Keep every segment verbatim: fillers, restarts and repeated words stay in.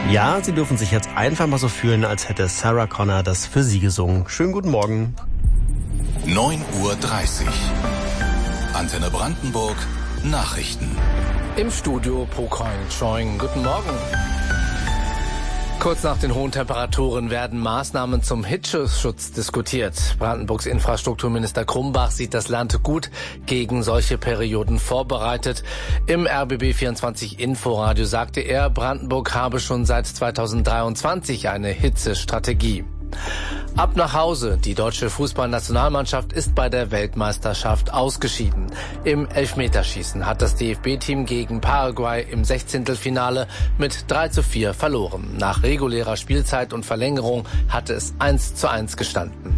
Ja, Sie dürfen sich jetzt einfach mal so fühlen, als hätte Sarah Connor das für Sie gesungen. Schönen guten Morgen. neun Uhr dreißig. Antenne Brandenburg. Nachrichten. Im Studio Pokain Choing. Guten Morgen. Kurz nach den hohen Temperaturen werden Maßnahmen zum Hitzeschutz diskutiert. Brandenburgs Infrastrukturminister Krumbach sieht das Land gut gegen solche Perioden vorbereitet. Im R B B vierundzwanzig Inforadio sagte er, Brandenburg habe schon seit zweitausenddreiundzwanzig eine Hitzestrategie. Ab nach Hause. Die deutsche Fußballnationalmannschaft ist bei der Weltmeisterschaft ausgeschieden. Im Elfmeterschießen hat das D F B-Team gegen Paraguay im Sechzehntelfinale mit drei zu vier verloren. Nach regulärer Spielzeit und Verlängerung hatte es eins zu eins gestanden.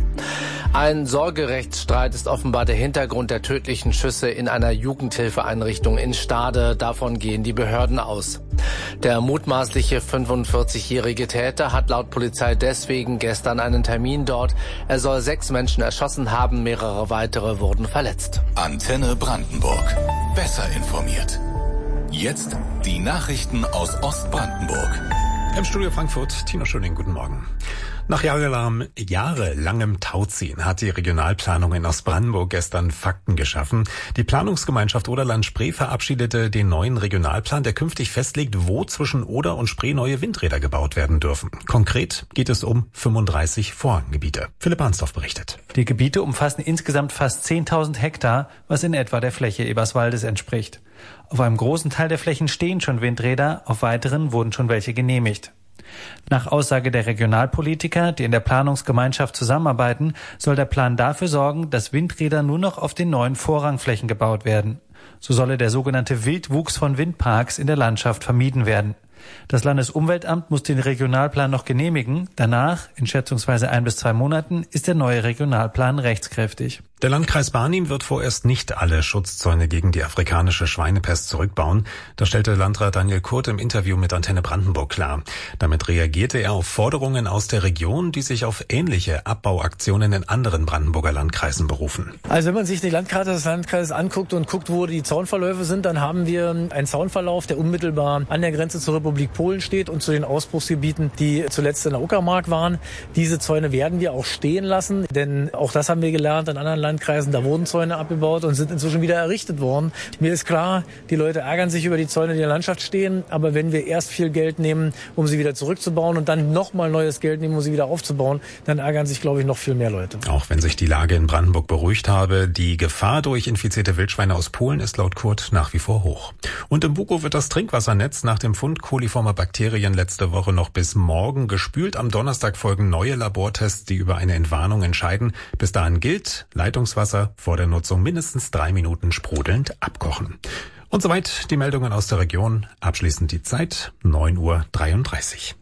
Ein Sorgerechtsstreit ist offenbar der Hintergrund der tödlichen Schüsse in einer Jugendhilfeeinrichtung in Stade. Davon gehen die Behörden aus. Der mutmaßliche fünfundvierzigjährige Täter hat laut Polizei deswegen gestern einen Termin dort. Er soll sechs Menschen erschossen haben, mehrere weitere wurden verletzt. Antenne Brandenburg. Besser informiert. Jetzt die Nachrichten aus Ostbrandenburg. Im Studio Frankfurt, Tino Schöning, guten Morgen. Nach jahrelang, jahrelangem Tauziehen hat die Regionalplanung in Ostbrandenburg gestern Fakten geschaffen. Die Planungsgemeinschaft Oder-Land-Spree verabschiedete den neuen Regionalplan, der künftig festlegt, wo zwischen Oder und Spree neue Windräder gebaut werden dürfen. Konkret geht es um fünfunddreißig Vorranggebiete. Philipp Hansdorf berichtet. Die Gebiete umfassen insgesamt fast zehntausend Hektar, was in etwa der Fläche Eberswaldes entspricht. Auf einem großen Teil der Flächen stehen schon Windräder, auf weiteren wurden schon welche genehmigt. Nach Aussage der Regionalpolitiker, die in der Planungsgemeinschaft zusammenarbeiten, soll der Plan dafür sorgen, dass Windräder nur noch auf den neuen Vorrangflächen gebaut werden. So solle der sogenannte Wildwuchs von Windparks in der Landschaft vermieden werden. Das Landesumweltamt muss den Regionalplan noch genehmigen. Danach, in schätzungsweise ein bis zwei Monaten, ist der neue Regionalplan rechtskräftig. Der Landkreis Barnim wird vorerst nicht alle Schutzzäune gegen die afrikanische Schweinepest zurückbauen. Das stellte Landrat Daniel Kurt im Interview mit Antenne Brandenburg klar. Damit reagierte er auf Forderungen aus der Region, die sich auf ähnliche Abbauaktionen in anderen Brandenburger Landkreisen berufen. Also wenn man sich die Landkarte des Landkreises anguckt und guckt, wo die Zaunverläufe sind, dann haben wir einen Zaunverlauf, der unmittelbar an der Grenze zur Republik Polen steht und zu den Ausbruchsgebieten, die zuletzt in der Uckermark waren. Diese Zäune werden wir auch stehen lassen, denn auch das haben wir gelernt in anderen Landkreisen. Landkreisen, da wurden Zäune abgebaut und sind inzwischen wieder errichtet worden. Mir ist klar, die Leute ärgern sich über die Zäune, die in der Landschaft stehen, aber wenn wir erst viel Geld nehmen, um sie wieder zurückzubauen und dann nochmal neues Geld nehmen, um sie wieder aufzubauen, dann ärgern sich, glaube ich, noch viel mehr Leute. Auch wenn sich die Lage in Brandenburg beruhigt habe, die Gefahr durch infizierte Wildschweine aus Polen ist laut Kurt nach wie vor hoch. Und im Bukow wird das Trinkwassernetz nach dem Fund koliformer Bakterien letzte Woche noch bis morgen gespült. Am Donnerstag folgen neue Labortests, die über eine Entwarnung entscheiden. Bis dahin gilt, Leitungswasser vor der Nutzung mindestens drei Minuten sprudelnd abkochen. Und soweit die Meldungen aus der Region. Abschließend die Zeit, neun Uhr dreiunddreißig.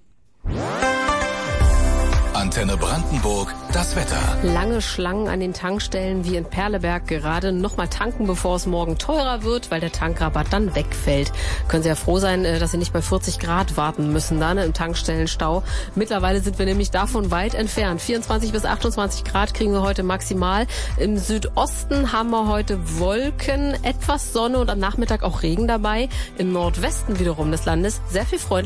Antenne Brandenburg, das Wetter. Lange Schlangen an den Tankstellen wie in Perleberg gerade. Nochmal tanken, bevor es morgen teurer wird, weil der Tankrabatt dann wegfällt. Können Sie ja froh sein, dass Sie nicht bei vierzig Grad warten müssen dann im Tankstellenstau. Mittlerweile sind wir nämlich davon weit entfernt. vierundzwanzig bis achtundzwanzig Grad kriegen wir heute maximal. Im Südosten haben wir heute Wolken, etwas Sonne und am Nachmittag auch Regen dabei. Im Nordwesten wiederum des Landes sehr viel freundlich.